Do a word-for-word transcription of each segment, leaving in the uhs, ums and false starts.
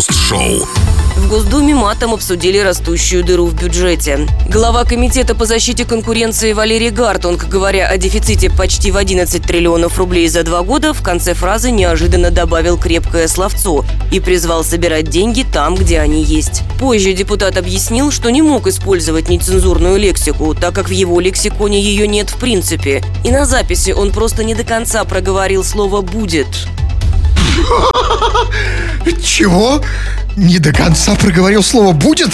Крем-хруст-шоу. В Госдуме матом обсудили растущую дыру в бюджете. Глава Комитета по защите конкуренции Валерий Гартунг, говоря о дефиците почти в одиннадцать триллионов рублей за два года, в конце фразы неожиданно добавил крепкое словцо и призвал собирать деньги там, где они есть. Позже депутат объяснил, что не мог использовать нецензурную лексику, так как в его лексиконе ее нет в принципе. И на записи он просто не до конца проговорил слово «будет». Чего? Не до конца проговорил слово «будет»?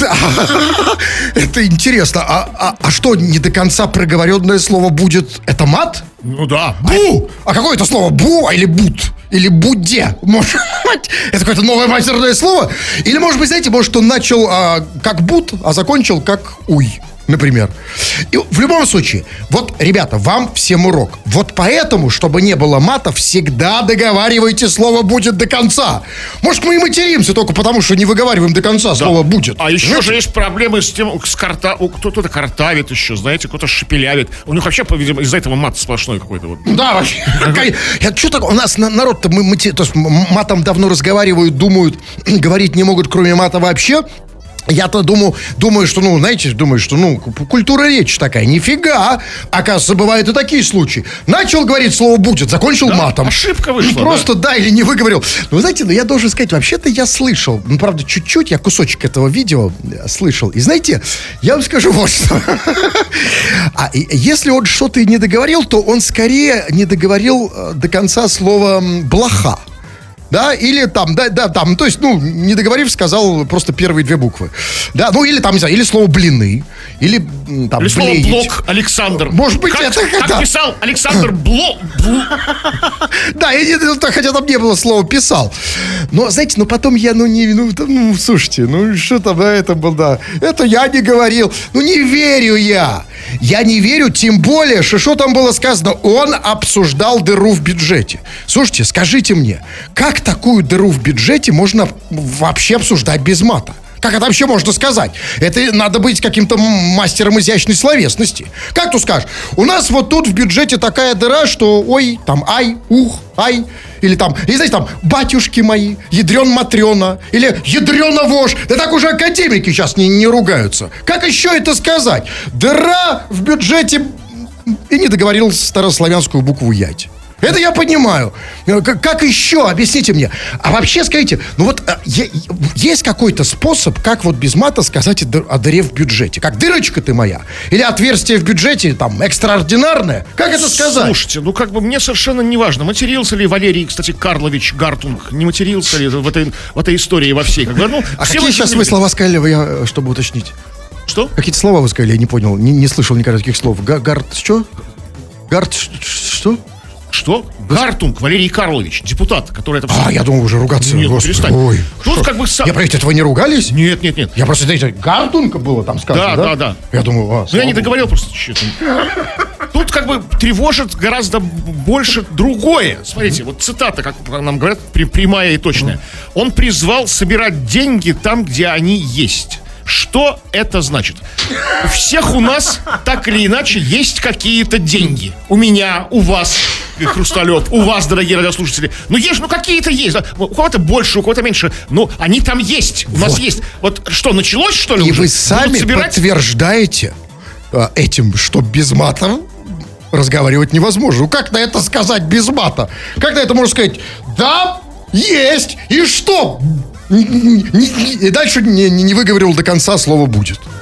Это интересно. А, а, а что, не до конца проговоренное слово «будет» — это мат? Ну да. Бу! А какое это слово? Бу или бут? Или будде? Может быть, это какое-то новое матерное слово? Или, может быть, знаете, может, он начал а, как бут, а закончил как уй, например. И в любом случае, вот, ребята, вам всем урок. Вот поэтому, чтобы не было мата, всегда договаривайте слово «будет» до конца. Может, мы и материмся только потому, что не выговариваем до конца слово да. «будет». А еще же есть проблемы с тем, с карта... кто-то картавит еще, знаете, кто-то шепелявит. У них вообще, видимо, из-за этого мат сплошной какой-то. Вот. Да, вообще. Что такое? У нас народ-то мы, то есть матом давно разговаривают, думают, говорить не могут, кроме мата вообще. Я-то думаю, думаю, что, ну, знаете, думаю, что, ну, культура речи такая. Нифига. Оказывается, бывают и такие случаи. Начал говорить слово «будет», закончил да, матом. Ошибка вышла. Просто да. да, или не выговорил. Ну, знаете, ну, я должен сказать, вообще-то я слышал. Ну, правда, чуть-чуть, я кусочек этого видео слышал. И знаете, я вам скажу вот что. А если он что-то и не договорил, то он скорее не договорил до конца слова «блоха». Да, или там, да, да, там, то есть, ну, не договорив, сказал просто первые две буквы. Да, ну, или там, не знаю, или слово «блины», или там или слово «блеять». «блок» Александр. Может быть, как, это... Как да. писал Александр Блок. Да, хотя там не было слова «писал». Но, знаете, ну, потом я, ну, не, ну, ну слушайте, ну, что там, да, это было, да, это я не говорил. Ну, не верю я. Я не верю, тем более, что, что там было сказано, он обсуждал дыру в бюджете. Слушайте, скажите мне, как такую дыру в бюджете можно вообще обсуждать без мата? Как это вообще можно сказать? Это надо быть каким-то мастером изящной словесности. Как тут скажешь? У нас вот тут в бюджете такая дыра, что ой, там, ай, ух, ай. Или там, и знаете, там, батюшки мои, ядрен-матрена. Или ядрена-вошь. Да так уже академики сейчас не, не ругаются. Как еще это сказать? Дыра в бюджете. И не договорил старославянскую букву «ять». Это я понимаю. Как, как еще? Объясните мне. А вообще скажите, ну вот есть какой-то способ, как вот без мата сказать о дыре в бюджете? Как дырочка ты моя? Или отверстие в бюджете там экстраординарное? Как это сказать? Слушайте, ну как бы мне совершенно не важно, матерился ли Валерий, кстати, Карлович Гартунг, не матерился ли в этой, в этой истории во всей. Как бы, ну, а какие сейчас вы слова сказали, я, чтобы уточнить? Что? Какие-то слова вы сказали, я не понял, не, не слышал никогда таких слов. Гард, что? Гард, что? Что? Гартунг Валерий Карлович, депутат, который это... А, я думал, уже ругаться. Нет, Господи. перестань. Ой, Тут как бы... Я, простите, вы не ругались? Нет, нет, нет. Я просто, знаете, Гартунг было там сказано, да? Да, да, да. Я думаю, а, ну, я не договорил просто чуть-чуть. Тут как бы тревожит гораздо больше другое. Смотрите, вот цитата, как нам говорят, прямая и точная. Он призвал собирать деньги там, где они есть. Что это значит? У всех у нас так или иначе есть какие-то деньги. У меня, у вас, Хрусталев, у вас, дорогие радиослушатели. Ну, есть, ну, какие-то есть. У кого-то больше, у кого-то меньше. Но они там есть. У вот. нас есть. Вот что, началось, что ли, И уже? вы сами подтверждаете а, этим, что без мата разговаривать невозможно. Ну, как на это сказать без мата? Как на это можно сказать? Да, есть. И что? И дальше не, не выговорил до конца слово «будет».